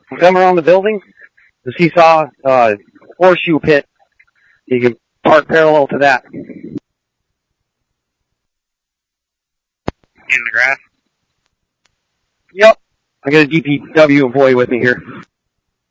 Come around the building, the seesaw, horseshoe pit. You can park parallel to that. In the grass? Yep. I got a DPW employee with me here.